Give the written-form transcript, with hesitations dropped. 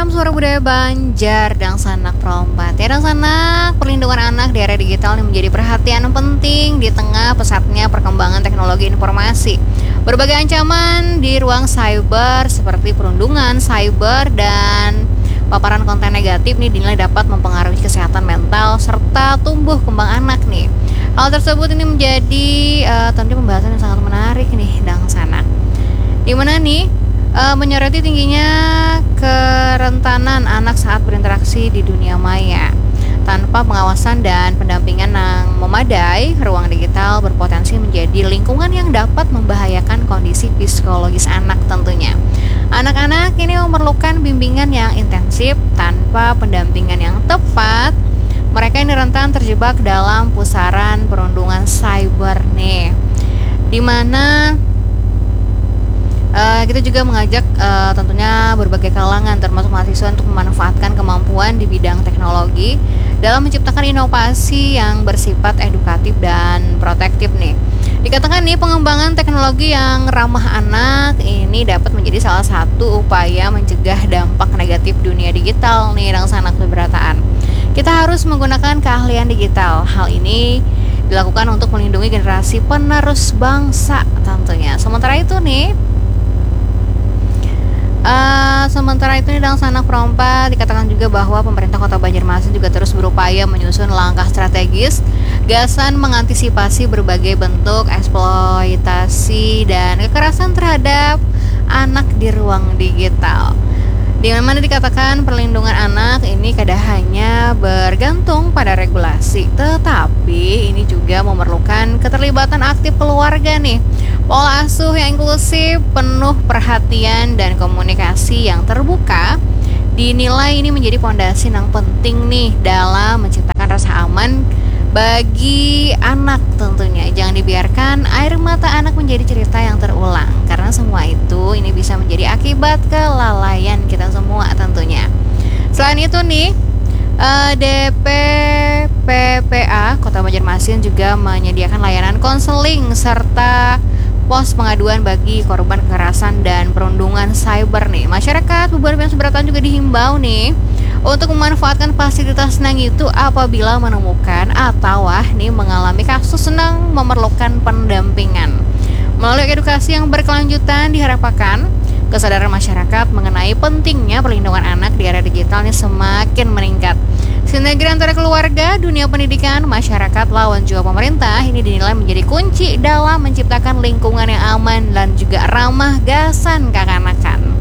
FM Suara Budaya Banjar dan Sanak Perompat. Ya dan Sanak, perlindungan anak di era digital ini menjadi perhatian penting di tengah pesatnya perkembangan teknologi informasi. Berbagai ancaman di ruang cyber seperti perundungan cyber dan paparan konten negatif nih dinilai dapat mempengaruhi kesehatan mental serta tumbuh kembang anak nih. Hal tersebut ini menjadi tentu pembahasan yang sangat menarik nih dan Sanak. Dimana nih menyoroti tingginya kerentanan anak saat berinteraksi di dunia maya. Tanpa pengawasan dan pendampingan yang memadai, ruang digital berpotensi menjadi lingkungan yang dapat membahayakan kondisi psikologis anak tentunya. Anak-anak ini memerlukan bimbingan yang intensif. Tanpa pendampingan yang tepat, mereka ini rentan terjebak dalam pusaran perundungan cyber nih. Dimana kita juga mengajak tentunya berbagai kalangan termasuk mahasiswa untuk memanfaatkan kemampuan di bidang teknologi dalam menciptakan inovasi yang bersifat edukatif dan protektif nih. Dikatakan nih pengembangan teknologi yang ramah anak ini dapat menjadi salah satu upaya mencegah dampak negatif dunia digital nih yang sangat keberatan. Kita harus menggunakan keahlian digital. Hal ini dilakukan untuk melindungi generasi penerus bangsa tentunya. Sementara itu dalam Sanak Perompat dikatakan juga bahwa pemerintah Kota Banjarmasin juga terus berupaya menyusun langkah strategis gasan mengantisipasi berbagai bentuk eksploitasi dan kekerasan terhadap anak di ruang digital. Di mana dikatakan perlindungan anak ini kadang hanya bergantung pada regulasi, tetapi ini juga memerlukan keterlibatan aktif keluarga nih. Pola asuh yang inklusif, penuh perhatian dan komunikasi yang terbuka dinilai ini menjadi fondasi yang penting nih dalam menciptakan rasa aman bagi anak tentunya. Jangan dibiarkan air mata anak menjadi cerita yang terulang, karena semua itu ini bisa menjadi akibat kelalaian kita semua tentunya. Selain itu nih, DPPPA Kota Banjarmasin juga menyediakan layanan konseling serta pos pengaduan bagi korban kekerasan dan perundungan cyber nih. Masyarakat beberapa yang seberatan juga dihimbau nih untuk memanfaatkan fasilitas nang itu apabila menemukan atau mengalami kasus senang memerlukan pendampingan. Melalui edukasi yang berkelanjutan diharapkan kesadaran masyarakat mengenai pentingnya perlindungan anak di era digital ini semakin meningkat. Sinergi antara keluarga, dunia pendidikan, masyarakat, lawan juga pemerintah ini dinilai menjadi kunci dalam menciptakan lingkungan yang aman dan juga ramah gasan kekanakan.